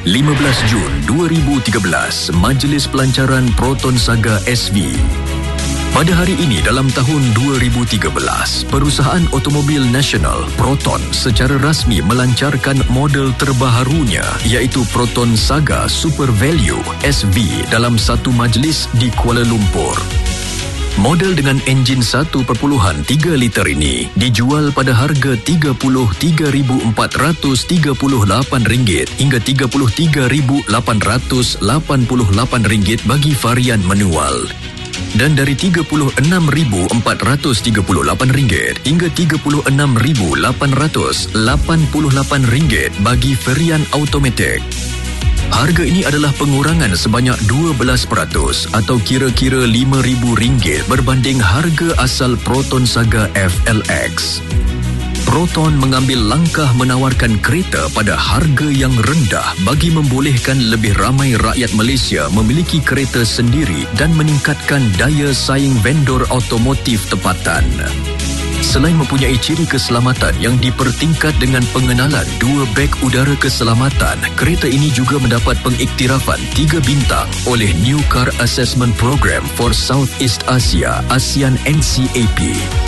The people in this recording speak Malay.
15 Jun 2013, Majlis Pelancaran Proton Saga SV. Pada hari ini dalam tahun 2013, perusahaan automobil nasional Proton secara rasmi melancarkan model terbaharunya iaitu Proton Saga Super Value SV dalam satu majlis di Kuala Lumpur. Model dengan enjin 1.3 liter ini dijual pada harga RM33,438 hingga RM33,888 bagi varian manual dan dari RM36,438 hingga RM36,888 bagi varian automatik. Harga ini adalah pengurangan sebanyak 12% atau kira-kira RM5,000 berbanding harga asal Proton Saga FLX. Proton mengambil langkah menawarkan kereta pada harga yang rendah bagi membolehkan lebih ramai rakyat Malaysia memiliki kereta sendiri dan meningkatkan daya saing vendor automotif tempatan. Selain mempunyai ciri keselamatan yang dipertingkat dengan pengenalan 2 beg udara keselamatan, kereta ini juga mendapat pengiktirafan 3 bintang oleh New Car Assessment Program for Southeast Asia ASEAN NCAP.